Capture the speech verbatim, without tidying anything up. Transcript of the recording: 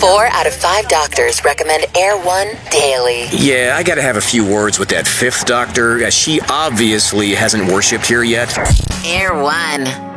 Four out of five doctors recommend Air One daily. Yeah, I gotta have a few words with that fifth doctor, as she obviously hasn't worshipped here yet. Air One.